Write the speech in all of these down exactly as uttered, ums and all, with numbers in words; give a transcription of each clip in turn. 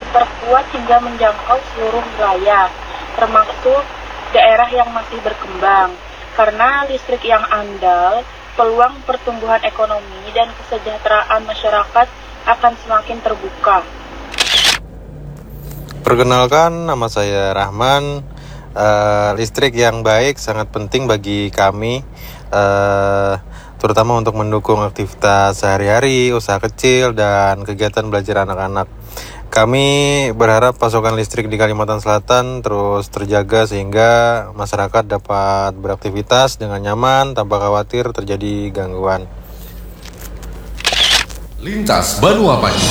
diperkuat hingga menjangkau seluruh wilayah, termasuk daerah yang masih berkembang. Karena listrik yang andal, peluang pertumbuhan ekonomi dan kesejahteraan masyarakat akan semakin terbuka. Perkenalkan, nama saya Rahman. Uh, listrik yang baik sangat penting bagi kami, uh, terutama untuk mendukung aktivitas sehari-hari, usaha kecil, dan kegiatan belajar anak-anak. Kami berharap pasokan listrik di Kalimantan Selatan terus terjaga sehingga masyarakat dapat beraktivitas dengan nyaman tanpa khawatir terjadi gangguan. Lintas Banua Pagi.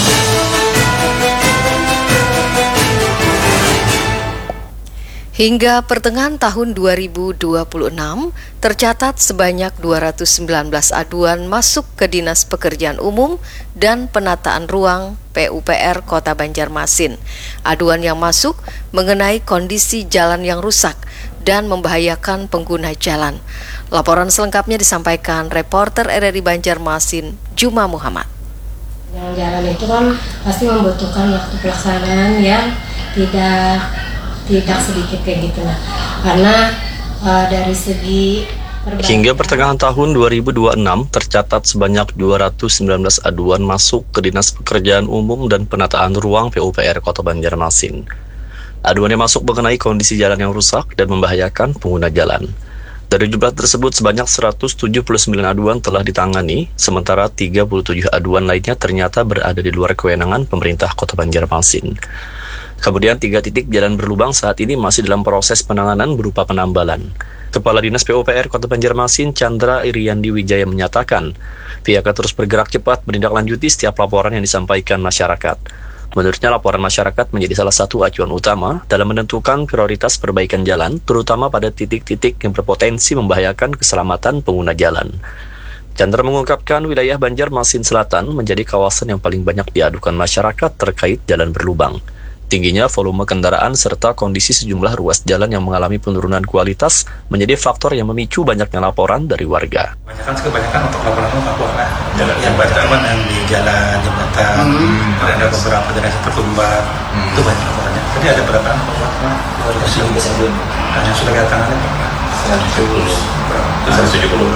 Hingga pertengahan tahun dua ribu dua puluh enam, tercatat sebanyak dua ratus sembilan belas aduan masuk ke Dinas Pekerjaan Umum dan Penataan Ruang P U P R Kota Banjarmasin. Aduan yang masuk mengenai kondisi jalan yang rusak dan membahayakan pengguna jalan. Laporan selengkapnya disampaikan reporter R R I Banjarmasin, Juma Muhammad. Jalan itu kan pasti membutuhkan waktu pelaksanaan yang tidak tidak sedikit kayak gitu lah, karena uh, dari segi hingga pertengahan tahun dua ribu dua puluh enam tercatat sebanyak dua ratus sembilan belas aduan masuk ke Dinas Pekerjaan Umum dan Penataan Ruang P U P R Kota Banjarmasin. Aduan yang masuk mengenai kondisi jalan yang rusak dan membahayakan pengguna jalan. Dari jumlah tersebut sebanyak seratus tujuh puluh sembilan aduan telah ditangani, sementara tiga puluh tujuh aduan lainnya ternyata berada di luar kewenangan pemerintah Kota Banjarmasin. Kemudian tiga titik jalan berlubang saat ini masih dalam proses penanganan berupa penambalan. Kepala Dinas P U P R Kota Banjarmasin, Chandra Iriandi Wijaya menyatakan, pihaknya terus bergerak cepat menindaklanjuti setiap laporan yang disampaikan masyarakat. Menurutnya laporan masyarakat menjadi salah satu acuan utama dalam menentukan prioritas perbaikan jalan, terutama pada titik-titik yang berpotensi membahayakan keselamatan pengguna jalan. Chandra mengungkapkan wilayah Banjarmasin Selatan menjadi kawasan yang paling banyak diadukan masyarakat terkait jalan berlubang. Tingginya volume kendaraan serta kondisi sejumlah ruas jalan yang mengalami penurunan kualitas menjadi faktor yang memicu banyaknya laporan dari warga. Kebanyakan kebanyakan untuk laporan itu Papua lah. Jalan jembatan yang di jalan jembatan, hmm. ada beberapa jalan yang tertumbar, hmm. itu banyak laporannya. Jadi ada berapa laporan? dua ratus lima belas aduan. Yang sudah kita tangani seratus tujuh puluh.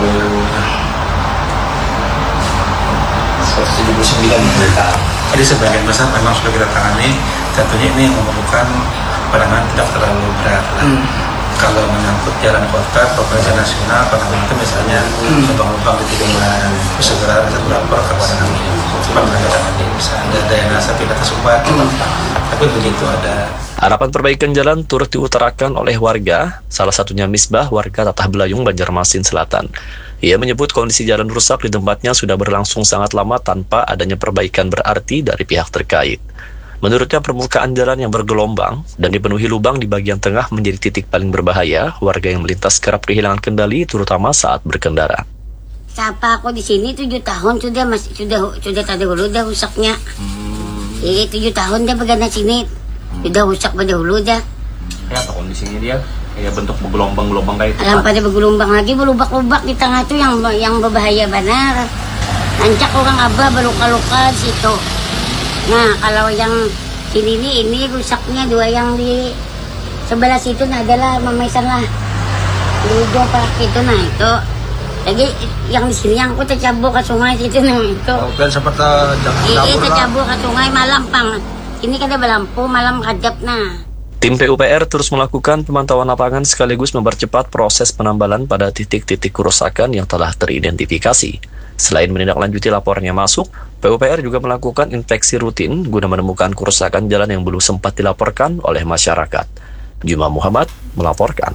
seratus tujuh puluh sembilan berita. Jadi sebagian besar memang sudah kita tangani. Tentunya ini memerlukan penanganan tidak terlalu berat lah. Hmm. Kalau menyangkut jalan kota, provinsi nasional, penanganan itu misalnya lubang-lubang di tikungan, segera bisa berlapor kepada cepat mereka tangani. Misalnya ada daya nasa tidak tersumbat, hmm. tapi begitu ada. Harapan perbaikan jalan turut diutarakan oleh warga, salah satunya Misbah, warga Tatah Belayung, Banjarmasin Selatan. Ia menyebut kondisi jalan rusak di tempatnya sudah berlangsung sangat lama tanpa adanya perbaikan berarti dari pihak terkait. Menurutnya permukaan jalan yang bergelombang dan dipenuhi lubang di bagian tengah menjadi titik paling berbahaya. Warga yang melintas kerap kehilangan kendali, terutama saat berkendara. Siapa aku di sini tujuh tahun sudah masih sudah sudah tadi dulu dah rusaknya. Hmm. Eh tujuh tahun dia pegang sini sudah rusak pada hulu dah. Kayak apa kondisinya dia? Kayak bentuk bergelombang-gelombang kayak itu. Alam pada bergelombang lagi, berlubak-lubak di tengah tuh yang yang berbahaya benar. Lancak orang abah berluka-luka di situ. Nah, kalau yang sini ini, ini rusaknya dua yang di sebelah situ nah adalah memaisan lah. Di ujung parak itu nah itu. Jadi yang di sini yang aku tercabur ke sungai situ nah itu. Oh, kan sempat uh, Iya, tercabur ke sungai malam pang. Ini kan ada berlampu malam kadap nah. Tim P U P R terus melakukan pemantauan lapangan sekaligus mempercepat proses penambalan pada titik-titik kerusakan yang telah teridentifikasi. Selain menindaklanjuti laporan yang masuk, P U P R juga melakukan inspeksi rutin guna menemukan kerusakan jalan yang belum sempat dilaporkan oleh masyarakat. Juma Muhammad melaporkan.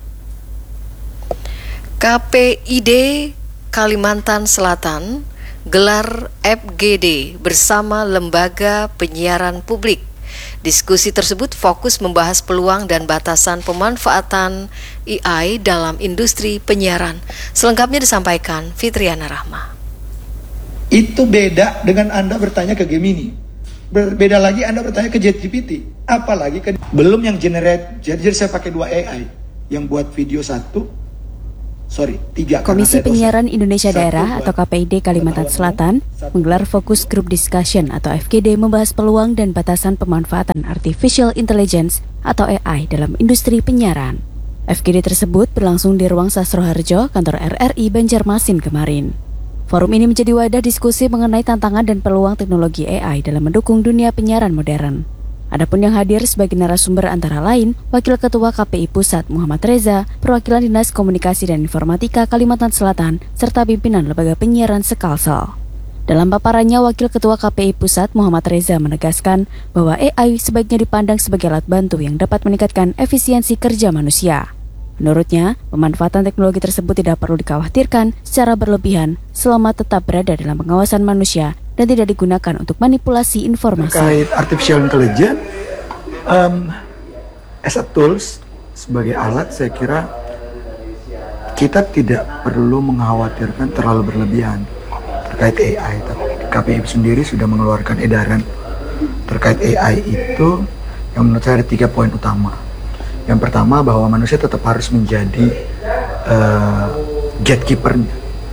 K P I D Kalimantan Selatan gelar F G D bersama Lembaga Penyiaran Publik. Diskusi tersebut fokus membahas peluang dan batasan pemanfaatan A I dalam industri penyiaran. Selengkapnya disampaikan Fitriana Rahma. Itu beda dengan Anda bertanya ke Gemini. Berbeda lagi Anda bertanya ke ChatGPT. Apalagi ke belum yang generate. Jadi saya pakai dua A I. Yang buat video satu Sorry, tiga. Komisi Penyiaran Indonesia Daerah atau K P I D Kalimantan Selatan menggelar Focus Group Discussion atau F G D membahas peluang dan batasan pemanfaatan Artificial Intelligence atau A I dalam industri penyiaran. F G D tersebut berlangsung di Ruang Sastroharjo, kantor R R I Banjarmasin kemarin. Forum ini menjadi wadah diskusi mengenai tantangan dan peluang teknologi A I dalam mendukung dunia penyiaran modern. Adapun yang hadir sebagai narasumber antara lain Wakil Ketua K P I Pusat Muhammad Reza, Perwakilan Dinas Komunikasi dan Informatika Kalimantan Selatan, serta pimpinan Lembaga Penyiaran Sekalsel. Dalam paparannya, Wakil Ketua K P I Pusat Muhammad Reza menegaskan bahwa A I sebaiknya dipandang sebagai alat bantu yang dapat meningkatkan efisiensi kerja manusia. Menurutnya, pemanfaatan teknologi tersebut tidak perlu dikhawatirkan secara berlebihan selama tetap berada dalam pengawasan manusia dan tidak digunakan untuk manipulasi informasi. Terkait artificial intelligence, um, as a tools, sebagai alat, saya kira kita tidak perlu mengkhawatirkan terlalu berlebihan terkait A I. K P I sendiri sudah mengeluarkan edaran terkait A I itu yang menurut saya ada tiga poin utama. Yang pertama, bahwa manusia tetap harus menjadi uh, gatekeeper-nya.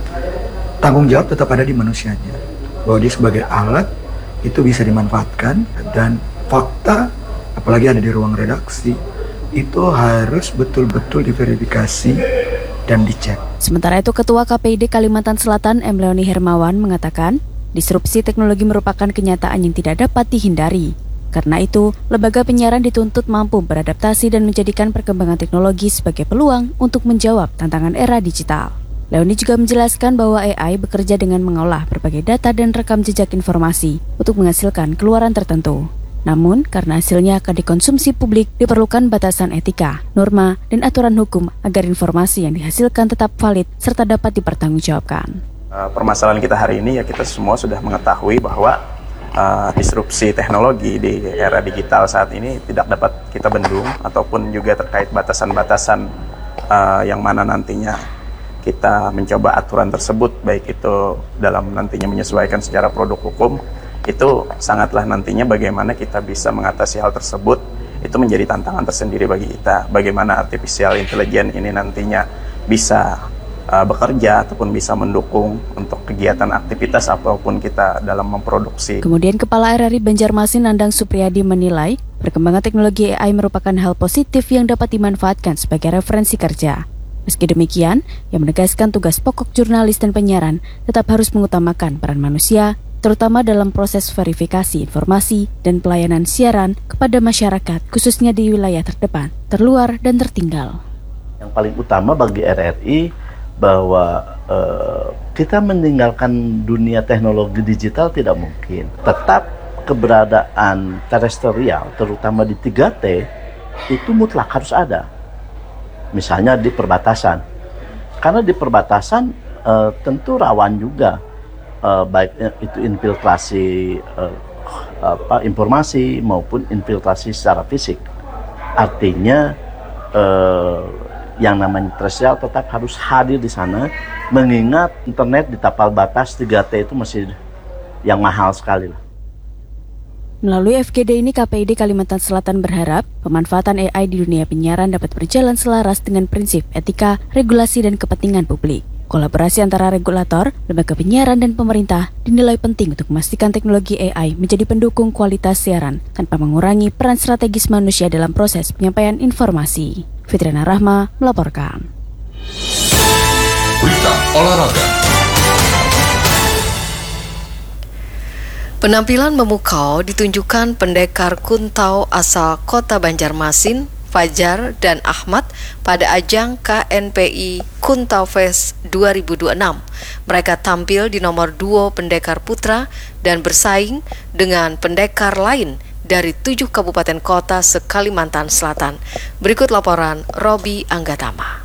Tanggung jawab tetap ada di manusianya. Bahwa dia sebagai alat itu bisa dimanfaatkan, dan fakta, apalagi ada di ruang redaksi, itu harus betul-betul diverifikasi dan dicek. Sementara itu, Ketua K P I D Kalimantan Selatan M. Leoni Hermawan mengatakan, disrupsi teknologi merupakan kenyataan yang tidak dapat dihindari. Karena itu, lembaga penyiaran dituntut mampu beradaptasi dan menjadikan perkembangan teknologi sebagai peluang untuk menjawab tantangan era digital. Leoni juga menjelaskan bahwa A I bekerja dengan mengolah berbagai data dan rekam jejak informasi untuk menghasilkan keluaran tertentu. Namun, karena hasilnya akan dikonsumsi publik, diperlukan batasan etika, norma, dan aturan hukum agar informasi yang dihasilkan tetap valid serta dapat dipertanggungjawabkan. Permasalahan kita hari ini ya kita semua sudah mengetahui bahwa Uh, disrupsi teknologi di era digital saat ini tidak dapat kita bendung, ataupun juga terkait batasan-batasan uh, yang mana nantinya kita mencoba aturan tersebut, baik itu dalam nantinya menyesuaikan secara produk hukum, itu sangatlah nantinya bagaimana kita bisa mengatasi hal tersebut, itu menjadi tantangan tersendiri bagi kita. Bagaimana artificial intelligence ini nantinya bisa Uh, bekerja ataupun bisa mendukung untuk kegiatan aktivitas apapun kita dalam memproduksi. Kemudian Kepala R R I Banjarmasin Nandang Supriyadi menilai perkembangan teknologi A I merupakan hal positif yang dapat dimanfaatkan sebagai referensi kerja. Meski demikian, ia menegaskan tugas pokok jurnalis dan penyiaran tetap harus mengutamakan peran manusia, terutama dalam proses verifikasi informasi dan pelayanan siaran kepada masyarakat, khususnya di wilayah terdepan, terluar, dan tertinggal. Yang paling utama bagi R R I bahwa uh, kita meninggalkan dunia teknologi digital tidak mungkin. Tetap keberadaan terestrial, terutama di tiga T, itu mutlak harus ada. Misalnya di perbatasan. Karena di perbatasan uh, tentu rawan juga, uh, baik itu infiltrasi uh, apa, informasi maupun infiltrasi secara fisik. Artinya uh, yang namanya terestrial tetap harus hadir di sana, mengingat internet di tapal batas tiga T itu masih yang mahal sekali. Melalui F G D ini, K P I D Kalimantan Selatan berharap pemanfaatan A I di dunia penyiaran dapat berjalan selaras dengan prinsip etika, regulasi, dan kepentingan publik. Kolaborasi antara regulator, lembaga penyiaran, dan pemerintah dinilai penting untuk memastikan teknologi A I menjadi pendukung kualitas siaran tanpa mengurangi peran strategis manusia dalam proses penyampaian informasi. Fitriana Rahma melaporkan. Berita olahraga. Penampilan memukau ditunjukkan pendekar Kuntau asal Kota Banjarmasin, Fajar dan Ahmad pada ajang K N P I Kuntau Fest dua ribu dua puluh enam. Mereka tampil di nomor duo pendekar putra dan bersaing dengan pendekar lain dari tujuh kabupaten kota se-Kalimantan Selatan. Berikut laporan Robi Anggatama.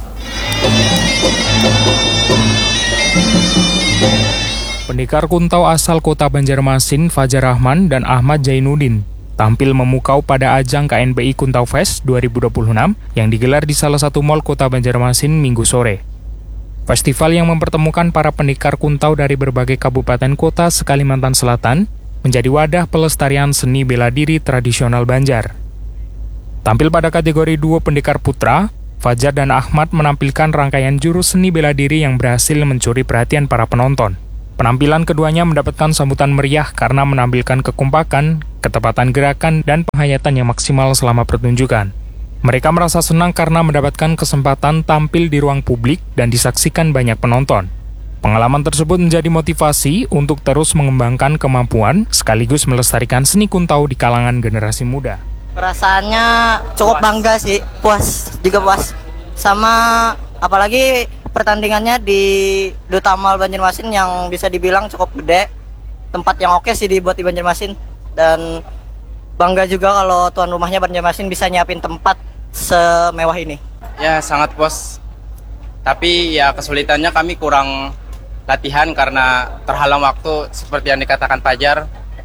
Pendekar Kuntau asal Kota Banjarmasin, Fajar Rahman dan Ahmad Zainuddin tampil memukau pada ajang K N P I Kuntau Fest dua ribu dua puluh enam yang digelar di salah satu mal Kota Banjarmasin Minggu sore. Festival yang mempertemukan para pendekar Kuntau dari berbagai kabupaten kota se-Kalimantan Selatan menjadi wadah pelestarian seni bela diri tradisional Banjar. Tampil pada kategori duo pendekar putra, Fajar dan Ahmad menampilkan rangkaian jurus seni bela diri yang berhasil mencuri perhatian para penonton. Penampilan keduanya mendapatkan sambutan meriah karena menampilkan kekompakan, ketepatan gerakan, dan penghayatan yang maksimal selama pertunjukan. Mereka merasa senang karena mendapatkan kesempatan tampil di ruang publik dan disaksikan banyak penonton. Pengalaman tersebut menjadi motivasi untuk terus mengembangkan kemampuan sekaligus melestarikan seni kuntau di kalangan generasi muda. Perasaannya cukup bangga sih, puas juga puas. Sama apalagi pertandingannya di Duta Mall Banjarmasin yang bisa dibilang cukup gede. Tempat yang oke sih dibuat di Banjarmasin. Dan bangga juga kalau tuan rumahnya Banjarmasin bisa nyiapin tempat semewah ini. Ya sangat puas. Tapi ya kesulitannya kami kurang latihan karena terhalang waktu seperti yang dikatakan Fajar.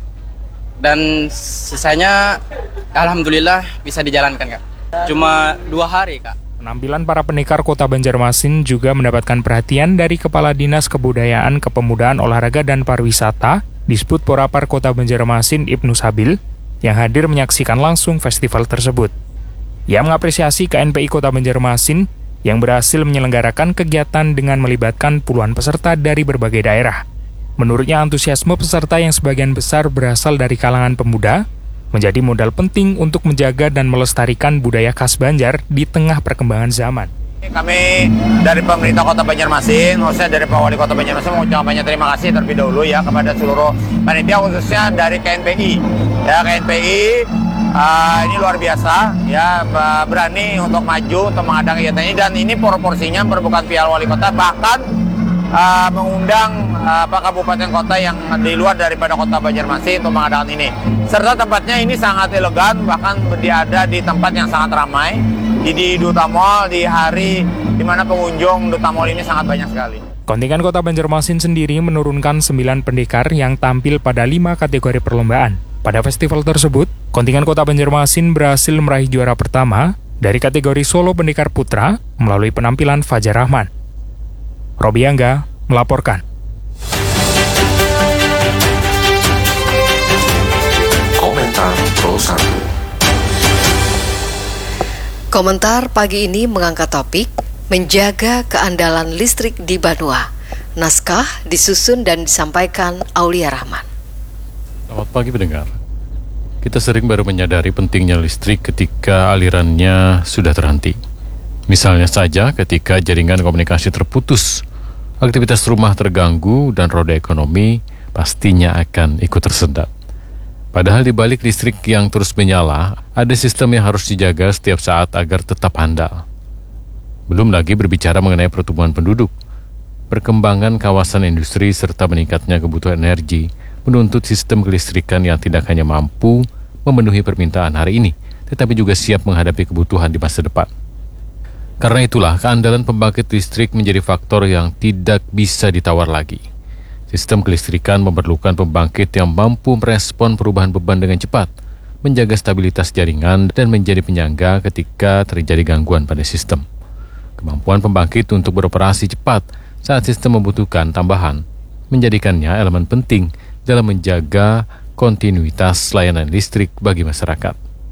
Dan sisanya alhamdulillah bisa dijalankan, Kak. Cuma dua hari, Kak. Penampilan para pendekar Kota Banjarmasin juga mendapatkan perhatian dari Kepala Dinas Kebudayaan, Kepemudaan, Olahraga, dan Pariwisata Disput Porapar Kota Banjarmasin Ibnu Sabil yang hadir menyaksikan langsung festival tersebut. Ia mengapresiasi K N P I Kota Banjarmasin yang berhasil menyelenggarakan kegiatan dengan melibatkan puluhan peserta dari berbagai daerah. Menurutnya, antusiasme peserta yang sebagian besar berasal dari kalangan pemuda menjadi modal penting untuk menjaga dan melestarikan budaya khas Banjar di tengah perkembangan zaman. Kami dari pemerintah Kota Banjarmasin, khususnya dari Pak Wali Kota Banjarmasin, mengucapkan banyak terima kasih terlebih dahulu ya kepada seluruh panitia, khususnya dari K N P I. Ya, K N P I uh, ini luar biasa, ya berani untuk maju untuk mengadakan kegiatan ini, dan ini proporsinya merupakan pihak Wali Kota, bahkan uh, mengundang uh, Pak Kabupaten Kota yang di luar daripada Kota Banjarmasin untuk mengadakan ini. Serta tempatnya ini sangat elegan, bahkan berada di tempat yang sangat ramai. Di Duta Mall, di hari di mana pengunjung Duta Mall ini sangat banyak sekali. Kontingen Kota Banjarmasin sendiri menurunkan sembilan pendekar yang tampil pada lima kategori perlombaan. Pada festival tersebut, kontingen Kota Banjarmasin berhasil meraih juara pertama dari kategori solo pendekar putra melalui penampilan Fajar Rahman. Robi Angga melaporkan. Komentar Pro satu. Komentar pagi ini mengangkat topik menjaga keandalan listrik di Banua. Naskah disusun dan disampaikan Aulia Rahman. Selamat pagi pendengar. Kita sering baru menyadari pentingnya listrik ketika alirannya sudah terhenti. Misalnya saja ketika jaringan komunikasi terputus, aktivitas rumah terganggu dan roda ekonomi pastinya akan ikut tersendat. Padahal di balik listrik yang terus menyala, ada sistem yang harus dijaga setiap saat agar tetap handal. Belum lagi berbicara mengenai pertumbuhan penduduk, perkembangan kawasan industri serta meningkatnya kebutuhan energi menuntut sistem kelistrikan yang tidak hanya mampu memenuhi permintaan hari ini, tetapi juga siap menghadapi kebutuhan di masa depan. Karena itulah, keandalan pembangkit listrik menjadi faktor yang tidak bisa ditawar lagi. Sistem kelistrikan memerlukan pembangkit yang mampu merespon perubahan beban dengan cepat, menjaga stabilitas jaringan, dan menjadi penyangga ketika terjadi gangguan pada sistem. Kemampuan pembangkit untuk beroperasi cepat saat sistem membutuhkan tambahan menjadikannya elemen penting dalam menjaga kontinuitas layanan listrik bagi masyarakat.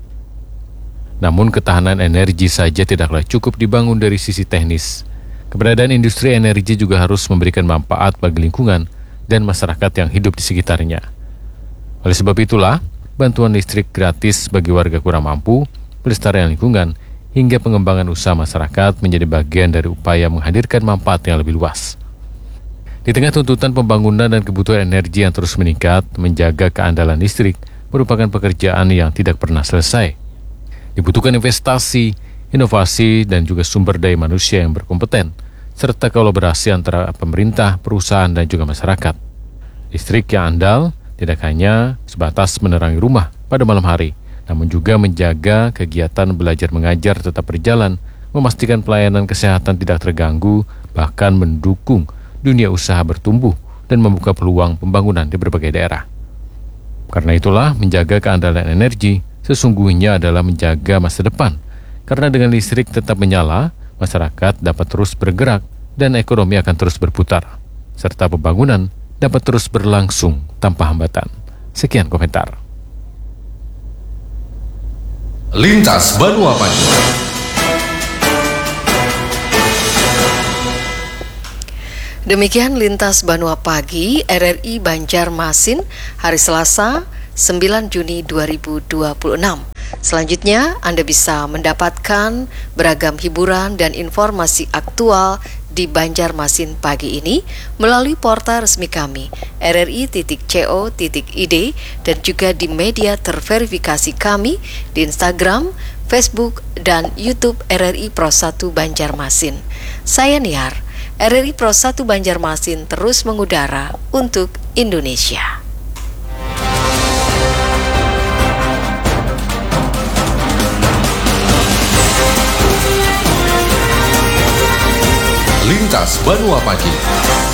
Namun ketahanan energi saja tidaklah cukup dibangun dari sisi teknis. Keberadaan industri energi juga harus memberikan manfaat bagi lingkungan dan masyarakat yang hidup di sekitarnya. Oleh sebab itulah, bantuan listrik gratis bagi warga kurang mampu, pelestarian lingkungan, hingga pengembangan usaha masyarakat menjadi bagian dari upaya menghadirkan manfaat yang lebih luas. Di tengah tuntutan pembangunan dan kebutuhan energi yang terus meningkat, menjaga keandalan listrik merupakan pekerjaan yang tidak pernah selesai. Dibutuhkan investasi, inovasi, dan juga sumber daya manusia yang berkompeten, serta kolaborasi antara pemerintah, perusahaan, dan juga masyarakat. Listrik yang andal tidak hanya sebatas menerangi rumah pada malam hari, namun juga menjaga kegiatan belajar mengajar tetap berjalan, memastikan pelayanan kesehatan tidak terganggu, bahkan mendukung dunia usaha bertumbuh dan membuka peluang pembangunan di berbagai daerah. Karena itulah, menjaga keandalan energi sesungguhnya adalah menjaga masa depan, karena dengan listrik tetap menyala, masyarakat dapat terus bergerak dan ekonomi akan terus berputar, serta pembangunan dapat terus berlangsung tanpa hambatan. Sekian komentar. Lintas Banua Pagi. Demikian Lintas Banua Pagi R R I Banjarmasin hari Selasa sembilan Juni dua ribu dua puluh enam. Selanjutnya Anda bisa mendapatkan beragam hiburan dan informasi aktual di Banjarmasin pagi ini melalui portal resmi kami r r i titik co titik i d dan juga di media terverifikasi kami di Instagram, Facebook, dan YouTube R R I Pro satu Banjarmasin. Saya Niar. R R I Pro satu Banjarmasin terus mengudara untuk Indonesia. Lintas Banua Pagi.